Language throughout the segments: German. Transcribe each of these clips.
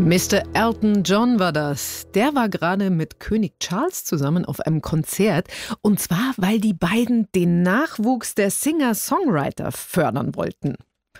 Mr. Elton John war das. Der war gerade mit König Charles zusammen auf einem Konzert. Und zwar, weil die beiden den Nachwuchs der Singer-Songwriter fördern wollten.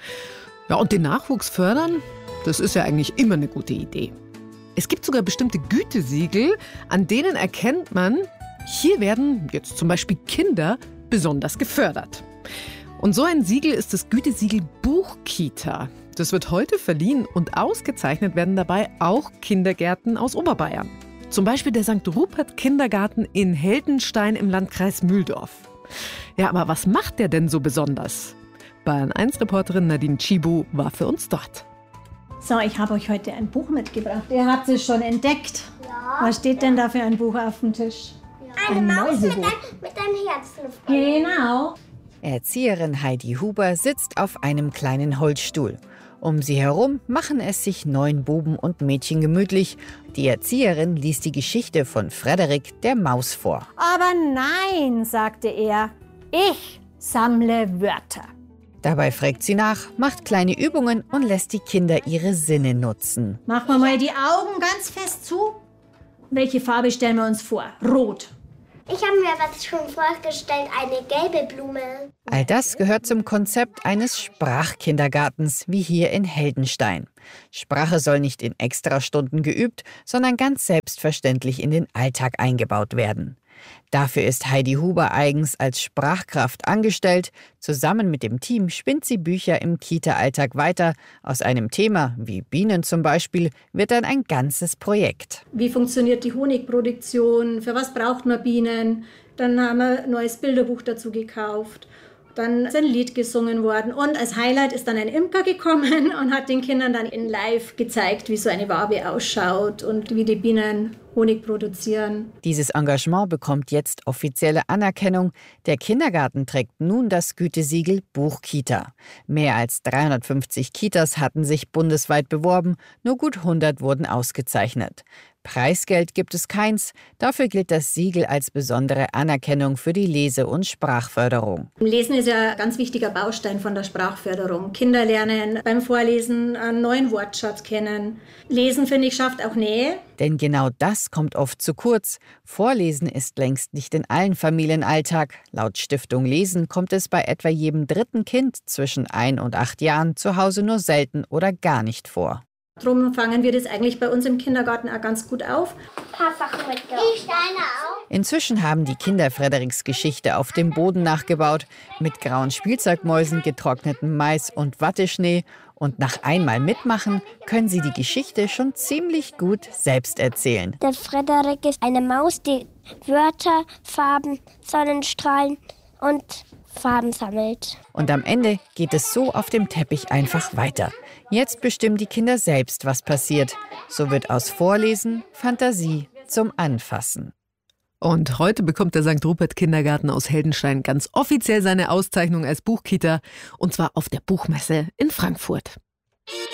Ja, und den Nachwuchs fördern, das ist ja eigentlich immer eine gute Idee. Es gibt sogar bestimmte Gütesiegel, an denen erkennt man, hier werden jetzt zum Beispiel Kinder besonders gefördert. Und so ein Siegel ist das Gütesiegel Buchkita. Das wird heute verliehen und ausgezeichnet werden dabei auch Kindergärten aus Oberbayern. Zum Beispiel der St. Rupert Kindergarten in Heldenstein im Landkreis Mühldorf. Ja, aber was macht der denn so besonders? Bayern 1-Reporterin Nadine Tschibu war für uns dort. So, ich habe euch heute ein Buch mitgebracht. Ihr habt es schon entdeckt. Ja. Was steht denn da für ein Buch auf dem Tisch? Ja. Eine Maus mit einem Herzen. Genau. Erzieherin Heidi Huber sitzt auf einem kleinen Holzstuhl. Um sie herum machen es sich 9 Buben und Mädchen gemütlich. Die Erzieherin liest die Geschichte von Frederik, der Maus, vor. Aber nein, sagte er, ich sammle Wörter. Dabei fragt sie nach, macht kleine Übungen und lässt die Kinder ihre Sinne nutzen. Machen wir mal die Augen ganz fest zu. Welche Farbe stellen wir uns vor? Rot. Ich habe mir was schon vorgestellt, eine gelbe Blume. All das gehört zum Konzept eines Sprachkindergartens, wie hier in Heldenstein. Sprache soll nicht in Extrastunden geübt, sondern ganz selbstverständlich in den Alltag eingebaut werden. Dafür ist Heidi Huber eigens als Sprachkraft angestellt. Zusammen mit dem Team spinnt sie Bücher im Kita-Alltag weiter. Aus einem Thema, wie Bienen zum Beispiel, wird dann ein ganzes Projekt. Wie funktioniert die Honigproduktion? Für was braucht man Bienen? Dann haben wir ein neues Bilderbuch dazu gekauft. Dann ist ein Lied gesungen worden und als Highlight ist dann ein Imker gekommen und hat den Kindern dann in live gezeigt, wie so eine Wabe ausschaut und wie die Bienen Honig produzieren. Dieses Engagement bekommt jetzt offizielle Anerkennung. Der Kindergarten trägt nun das Gütesiegel Buchkita. Mehr als 350 Kitas hatten sich bundesweit beworben, nur gut 100 wurden ausgezeichnet. Preisgeld gibt es keins, dafür gilt das Siegel als besondere Anerkennung für die Lese- und Sprachförderung. Lesen ist ja ein ganz wichtiger Baustein von der Sprachförderung. Kinder lernen beim Vorlesen einen neuen Wortschatz kennen. Lesen, finde ich, schafft auch Nähe. Denn genau das kommt oft zu kurz. Vorlesen ist längst nicht in allen Familien Alltag. Laut Stiftung Lesen kommt es bei etwa jedem 3. Kind zwischen 1 und 8 Jahren zu Hause nur selten oder gar nicht vor. Darum fangen wir das eigentlich bei uns im Kindergarten auch ganz gut auf. Ein paar Sachen mitgebracht. Ich Steine auch. Inzwischen haben die Kinder Frederiks Geschichte auf dem Boden nachgebaut, mit grauen Spielzeugmäusen, getrocknetem Mais und Watteschnee. Und nach einmal mitmachen, können sie die Geschichte schon ziemlich gut selbst erzählen. Der Frederik ist eine Maus, die Wörter, Farben, Sonnenstrahlen und Farben sammelt. Und am Ende geht es so auf dem Teppich einfach weiter. Jetzt bestimmen die Kinder selbst, was passiert. So wird aus Vorlesen Fantasie zum Anfassen. Und heute bekommt der St. Rupert Kindergarten aus Heldenstein ganz offiziell seine Auszeichnung als Buchkita. Und zwar auf der Buchmesse in Frankfurt.